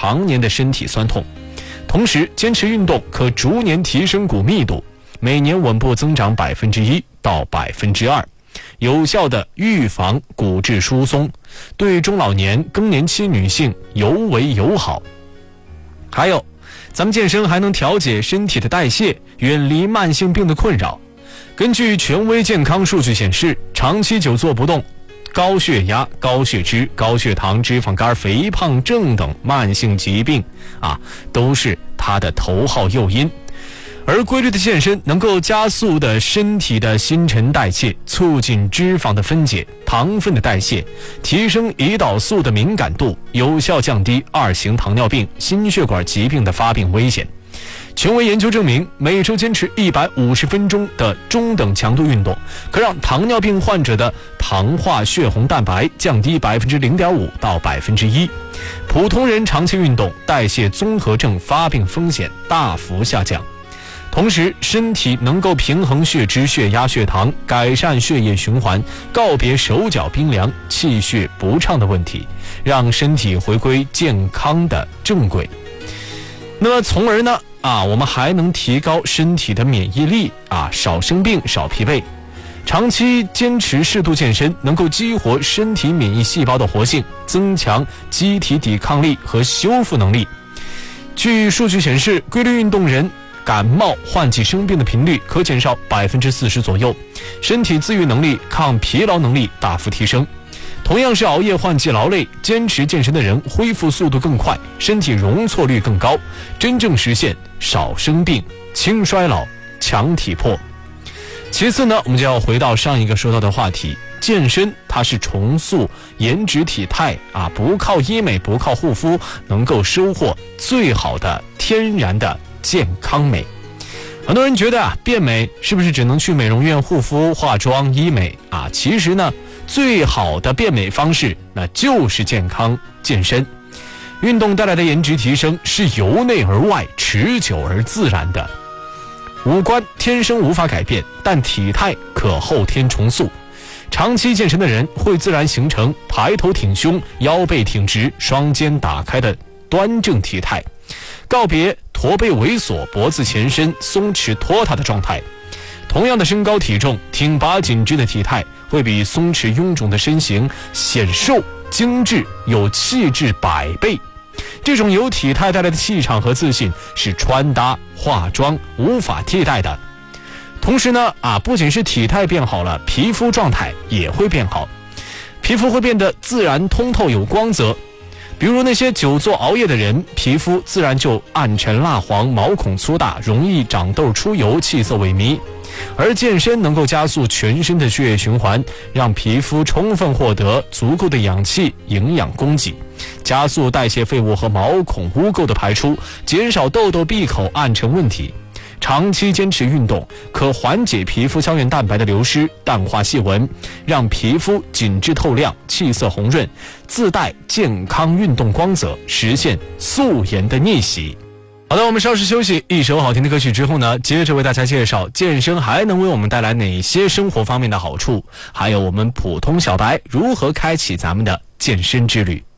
常年的身体酸痛。同时，坚持运动可逐年提升骨密度，每年稳步增长1%到2%，有效的预防骨质疏松，对中老年、更年期女性尤为友好。还有，咱们健身还能调节身体的代谢，远离慢性病的困扰。根据权威健康数据显示，长期久坐不动，高血压、高血脂、高血糖、脂肪肝、肥胖症等慢性疾病都是它的头号诱因。而规律的健身能够加速的身体的新陈代谢，促进脂肪的分解、糖分的代谢，提升胰岛素的敏感度，有效降低2型糖尿病、心血管疾病的发病危险。权威研究证明，每周坚持150分钟的中等强度运动，可让糖尿病患者的糖化血红蛋白降低0.5%到1%。普通人长期运动，代谢综合症发病风险大幅下降。同时，身体能够平衡血脂、血压、血糖，改善血液循环，告别手脚冰凉、气血不畅的问题，让身体回归健康的正轨。那么从而呢我们还能提高身体的免疫力少生病、少疲惫。长期坚持适度健身，能够激活身体免疫细胞的活性，增强机体抵抗力和修复能力。据数据显示，规律运动人感冒、换季生病的频率可减少40%左右，身体自愈能力、抗疲劳能力大幅提升。同样是熬夜换季劳累，坚持健身的人恢复速度更快，身体容错率更高，真正实现少生病、轻衰老、强体魄。其次呢，我们就要回到上一个说到的话题，健身它是重塑颜值体态不靠医美、不靠护肤，能够收获最好的天然的健康美。很多人觉得变美是不是只能去美容院护肤、化妆、医美其实呢，最好的变美方式那就是健康健身。运动带来的颜值提升是由内而外、持久而自然的。五官天生无法改变，但体态可后天重塑。长期健身的人会自然形成抬头挺胸、腰背挺直、双肩打开的端正体态，告别驼背猥琐、脖子前伸、松弛拖沓的状态。同样的身高体重，挺拔紧致的体态会比松弛臃肿的身形显瘦、精致、有气质100倍。这种由体态带来的气场和自信是穿搭、化妆无法替代的。同时呢不仅是体态变好了，皮肤状态也会变好，皮肤会变得自然通透有光泽。比如那些久坐熬夜的人，皮肤自然就暗沉蜡黄、毛孔粗大，容易长痘出油、气色萎靡。而健身能够加速全身的血液循环，让皮肤充分获得足够的氧气、营养供给，加速代谢废物和毛孔污垢的排出，减少痘痘、闭口、暗沉问题。长期坚持运动可缓解皮肤胶原蛋白的流失，淡化细纹，让皮肤紧致透亮、气色红润，自带健康运动光泽，实现素颜的逆袭。好的，我们稍事休息，一首好听的歌曲之后呢，接着为大家介绍健身还能为我们带来哪些生活方面的好处，还有我们普通小白如何开启咱们的健身之旅。